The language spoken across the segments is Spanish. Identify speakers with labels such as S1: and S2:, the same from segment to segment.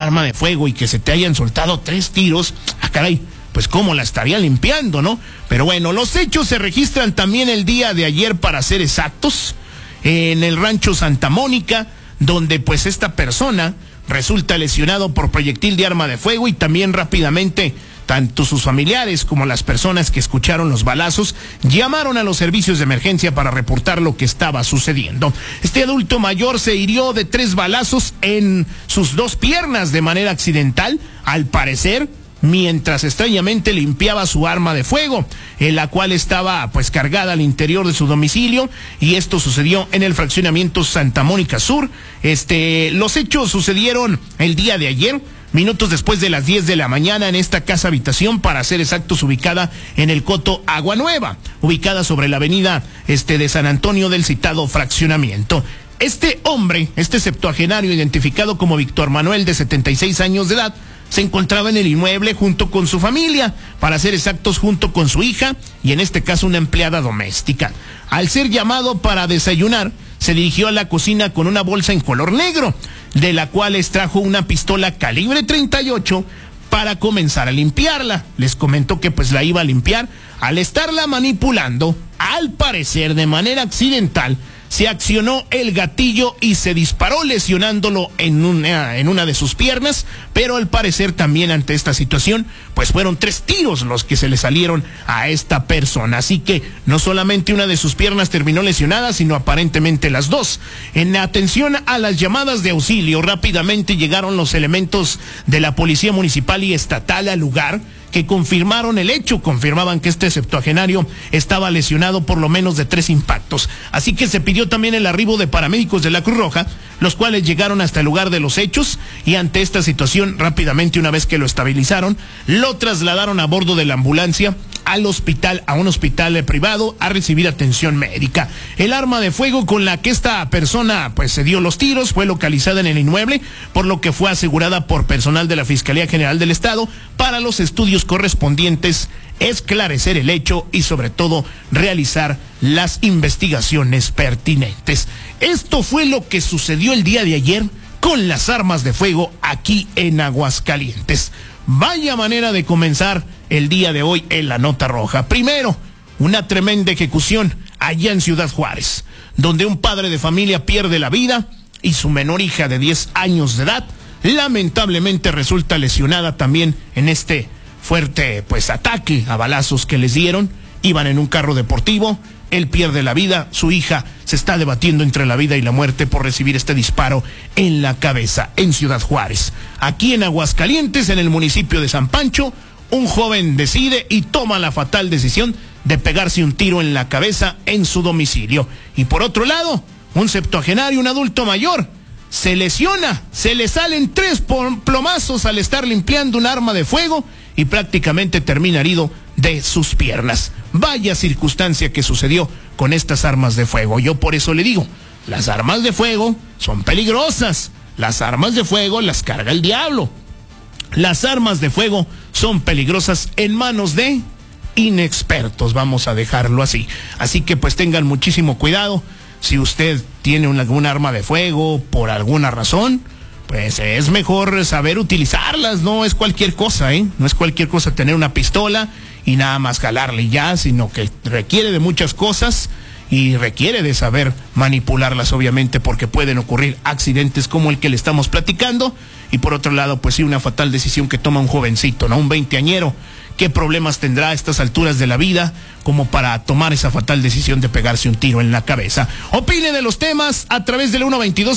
S1: arma de fuego y que se te hayan soltado 3 tiros, caray, pues cómo la estaría limpiando, ¿no? Pero bueno, los hechos se registran también el día de ayer, para ser exactos, en el rancho Santa Mónica, donde pues esta persona resulta lesionado por proyectil de arma de fuego, y también rápidamente tanto sus familiares como las personas que escucharon los balazos llamaron a los servicios de emergencia para reportar lo que estaba sucediendo. Este adulto mayor se hirió de 3 balazos en sus 2 piernas de manera accidental, al parecer, mientras extrañamente limpiaba su arma de fuego, en la cual estaba pues cargada al interior de su domicilio, y esto sucedió en el fraccionamiento Santa Mónica Sur. Los hechos sucedieron el día de ayer, minutos después de las 10 de la mañana, en esta casa habitación, para ser exactos, ubicada en el Coto Agua Nueva, ubicada sobre la avenida de San Antonio del citado fraccionamiento. Este hombre, septuagenario, identificado como Víctor Manuel, de 76 años de edad, se encontraba en el inmueble junto con su familia, para ser exactos, junto con su hija, y en este caso una empleada doméstica. Al ser llamado para desayunar, se dirigió a la cocina con una bolsa en color negro, de la cual extrajo una pistola calibre 38 para comenzar a limpiarla. Les comentó que pues la iba a limpiar. Al estarla manipulando, al parecer de manera accidental, se accionó el gatillo y se disparó, lesionándolo en una de sus piernas, pero al parecer también ante esta situación, pues fueron 3 tiros los que se le salieron a esta persona. Así que no solamente una de sus piernas terminó lesionada, sino aparentemente las 2. En atención a las llamadas de auxilio, rápidamente llegaron los elementos de la Policía Municipal y Estatal al lugar, que confirmaron el hecho, confirmaban que este septuagenario estaba lesionado por lo menos de 3 impactos. Así que se pidió también el arribo de paramédicos de la Cruz Roja, los cuales llegaron hasta el lugar de los hechos, y ante esta situación, rápidamente, una vez que lo estabilizaron, lo trasladaron a bordo de la ambulancia al hospital, a un hospital privado, a recibir atención médica. El arma de fuego con la que esta persona pues se dio los tiros fue localizada en el inmueble, por lo que fue asegurada por personal de la Fiscalía General del Estado para los estudios correspondientes, esclarecer el hecho y sobre todo realizar las investigaciones pertinentes. Esto fue lo que sucedió el día de ayer con las armas de fuego aquí en Aguascalientes. Vaya manera de comenzar el día de hoy en la Nota Roja. Primero, una tremenda ejecución allá en Ciudad Juárez, donde un padre de familia pierde la vida y su menor hija de 10 años de edad lamentablemente resulta lesionada también en este fuerte pues ataque a balazos que les dieron. Iban en un carro deportivo, él pierde la vida, su hija se está debatiendo entre la vida y la muerte por recibir este disparo en la cabeza en Ciudad Juárez. Aquí en Aguascalientes, en el municipio de San Pancho, un joven decide y toma la fatal decisión de pegarse un tiro en la cabeza en su domicilio. Y por otro lado, un septuagenario, un adulto mayor, se lesiona, se le salen 3 plomazos al estar limpiando un arma de fuego y prácticamente termina herido de sus piernas. Vaya circunstancia que sucedió con estas armas de fuego. Yo por eso le digo, las armas de fuego son peligrosas. Las armas de fuego las carga el diablo. Las armas de fuego son peligrosas en manos de inexpertos, vamos a dejarlo así. Así que pues tengan muchísimo cuidado. Si usted tiene algún arma de fuego por alguna razón, pues es mejor saber utilizarlas. No es cualquier cosa, no es cualquier cosa tener una pistola y nada más jalarle ya, sino que requiere de muchas cosas y requiere de saber manipularlas, obviamente, porque pueden ocurrir accidentes como el que le estamos platicando. Y por otro lado, pues sí, una fatal decisión que toma un jovencito, ¿no? Un veinteañero. ¿Qué problemas tendrá a estas alturas de la vida como para tomar esa fatal decisión de pegarse un tiro en la cabeza? Opine de los temas a través del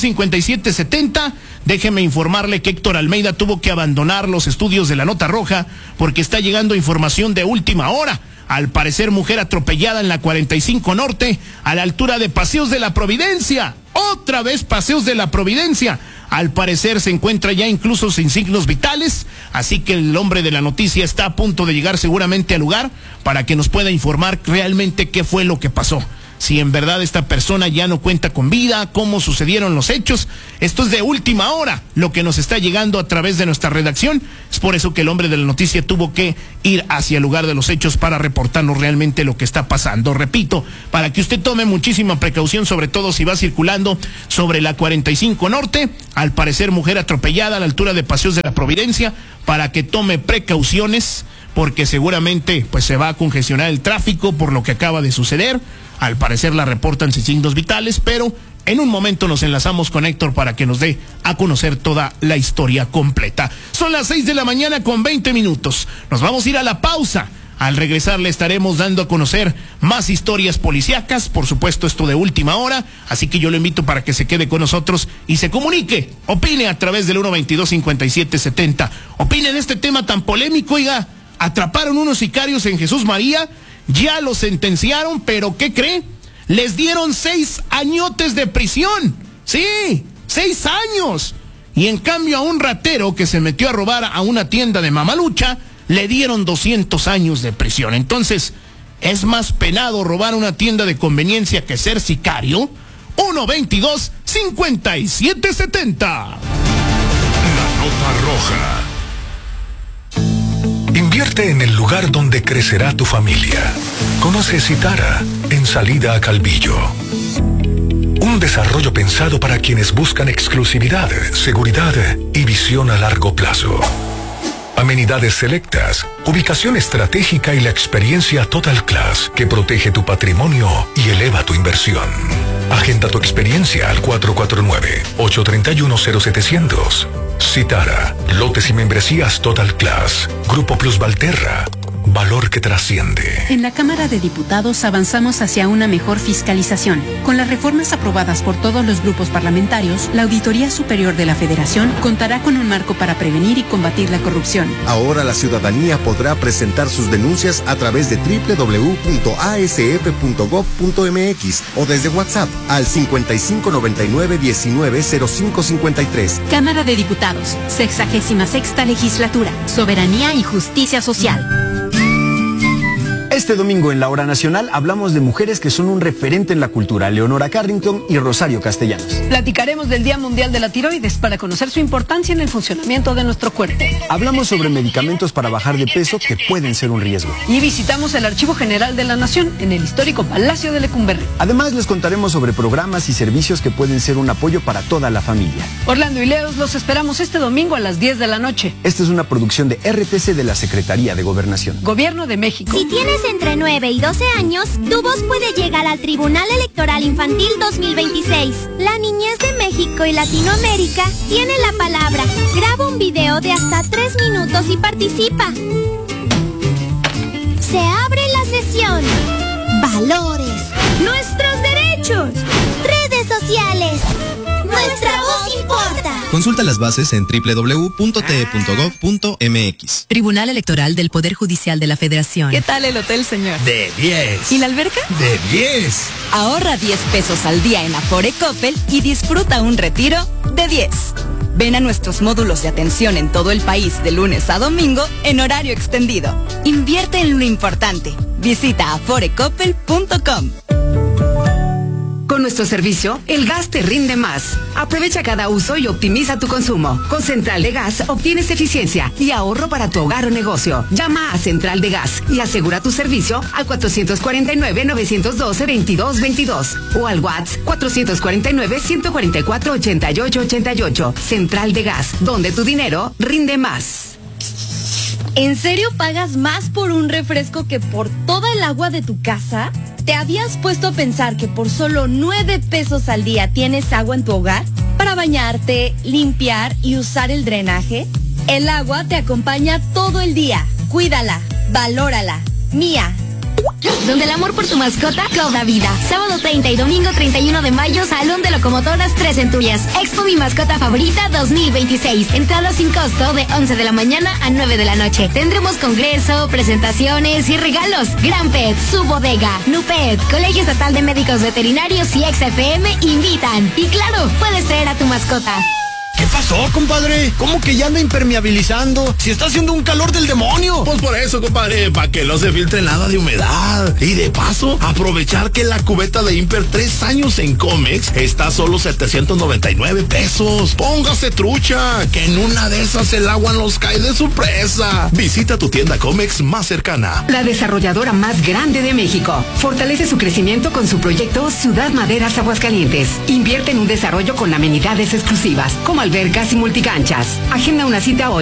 S1: 122-5770. Déjeme informarle que Héctor Almeida tuvo que abandonar los estudios de la Nota Roja porque está llegando información de última hora. Al parecer, mujer atropellada en la 45 Norte, a la altura de Paseos de la Providencia. Otra vez Paseos de la Providencia. Al parecer se encuentra ya incluso sin signos vitales, así que el hombre de la noticia está a punto de llegar seguramente al lugar para que nos pueda informar realmente qué fue lo que pasó. si en verdad esta persona ya no cuenta con vida, cómo sucedieron los hechos. Esto es de última hora, lo que nos está llegando a través de nuestra redacción. Es por eso que el hombre de la noticia tuvo que ir hacia el lugar de los hechos para reportarnos realmente lo que está pasando. Repito, para que usted tome muchísima precaución, sobre todo si va circulando sobre la 45 Norte, al parecer mujer atropellada a la altura de Paseos de la Providencia, para que tome precauciones, porque seguramente pues se va a congestionar el tráfico por lo que acaba de suceder. Al parecer la reportan sin signos vitales, pero en un momento nos enlazamos con Héctor para que nos dé a conocer toda la historia completa. Son las 6:20 a.m. Nos vamos a ir a la pausa. Al regresar le estaremos dando a conocer más historias policíacas, por supuesto esto de última hora, así que yo lo invito para que se quede con nosotros y se comunique, opine a través del 122-5770. Opine en este tema tan polémico. Oiga, atraparon unos sicarios en Jesús María, ya los sentenciaron, pero ¿qué cree? Les dieron 6 añotes de prisión. Sí, 6 años. Y en cambio a un ratero que se metió a robar a una tienda de Mamalucha, le dieron 200 años de prisión. Entonces, ¿es más penado robar una tienda de conveniencia que ser sicario? 122-5770.
S2: La nota roja. Invierte en el lugar donde crecerá tu familia. Conoce Citara, en salida a Calvillo. Un desarrollo pensado para quienes buscan exclusividad, seguridad y visión a largo plazo. Amenidades selectas, ubicación estratégica y la experiencia Total Class que protege tu patrimonio y eleva tu inversión. Agenda tu experiencia al 449-831-0700. Citara, lotes y membresías Total Class. Grupo Plus Valterra. Valor que trasciende.
S3: En la Cámara de Diputados avanzamos hacia una mejor fiscalización. Con las reformas aprobadas por todos los grupos parlamentarios, la Auditoría Superior de la Federación contará con un marco para prevenir y combatir la corrupción.
S4: Ahora la ciudadanía podrá presentar sus denuncias a través de www.asf.gov.mx o desde WhatsApp al 5599-190553.
S3: Cámara de Diputados, 66ª Legislatura, Soberanía y Justicia Social.
S5: Este domingo en la Hora Nacional hablamos de mujeres que son un referente en la cultura, Leonora Carrington y Rosario Castellanos.
S6: Platicaremos del Día Mundial de la Tiroides para conocer su importancia en el funcionamiento de nuestro cuerpo.
S5: Hablamos sobre medicamentos para bajar de peso que pueden ser un riesgo.
S6: Y visitamos el Archivo General de la Nación en el histórico Palacio de Lecumberri.
S5: Además les contaremos sobre programas y servicios que pueden ser un apoyo para toda la familia.
S6: Orlando y Leos los esperamos este domingo a las 10 de la noche.
S5: Esta es una producción de RTC de la Secretaría de Gobernación.
S6: Gobierno de México.
S7: Si tienes entre 9 y 12 años, tu voz puede llegar al Tribunal Electoral Infantil 2026. La niñez de México y Latinoamérica tiene la palabra. Graba un video de hasta 3 minutos y participa. Se abre la sesión. Valores. Nuestros derechos. Redes sociales. Nuestra voz importa.
S8: Consulta las bases en www.te.gov.mx.
S3: Tribunal Electoral del Poder Judicial de la Federación.
S6: ¿Qué tal el hotel, señor?
S9: De 10.
S6: ¿Y la alberca?
S9: De 10.
S10: Ahorra 10 pesos al día en Afore Coppel y disfruta un retiro de 10. Ven a nuestros módulos de atención en todo el país de lunes a domingo en horario extendido. Invierte en lo importante. Visita aforecoppel.com.
S11: Con nuestro servicio, el gas te rinde más. Aprovecha cada uso y optimiza tu consumo. Con Central de Gas obtienes eficiencia y ahorro para tu hogar o negocio. Llama a Central de Gas y asegura tu servicio al 449-912-2222 o al WhatsApp 449-144-8888. Central de Gas, donde tu dinero rinde más.
S12: ¿En serio pagas más por un refresco que por toda el agua de tu casa? ¿Te habías puesto a pensar que por solo 9 pesos al día tienes agua en tu hogar? Para bañarte, limpiar y usar el drenaje. El agua te acompaña todo el día. Cuídala, valórala. Mía.
S7: Donde el amor por tu mascota cobra vida. Sábado 30 y domingo 31 de mayo, Salón de Locomotoras 3 Centurias. Expo Mi Mascota Favorita 2026. Entrada sin costo de 11 de la mañana a 9 de la noche. Tendremos congreso, presentaciones y regalos. Gran Pet, Su Bodega, Nupet, Colegio Estatal de Médicos Veterinarios y XFM invitan. Y claro, puedes traer a tu mascota.
S5: ¿Qué pasó, compadre? ¿Cómo que ya anda impermeabilizando? Si está haciendo un calor del demonio.
S8: Pues por eso, compadre, para que no se filtre nada de humedad. Y de paso, aprovechar que la cubeta de Imper 3 años en Comex está a solo 799 pesos. Póngase trucha, que en una de esas el agua nos cae de sorpresa. Visita tu tienda Comex más cercana.
S11: La desarrolladora más grande de México fortalece su crecimiento con su proyecto Ciudad Maderas Aguascalientes. Invierte en un desarrollo con amenidades exclusivas, como albercas y multicanchas. Agenda una cita hoy.